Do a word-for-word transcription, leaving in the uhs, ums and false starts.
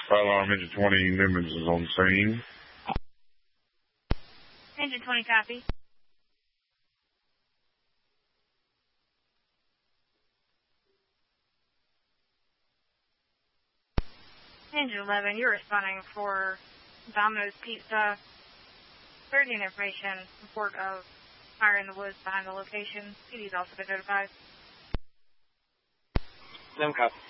Fire alarm engine twenty, Nimmons is on scene. Engine twenty, copy. Engine eleven, you're responding for Domino's Pizza. Urgent information, report of fire in the woods behind the location. P D's also been notified. Sim, copy.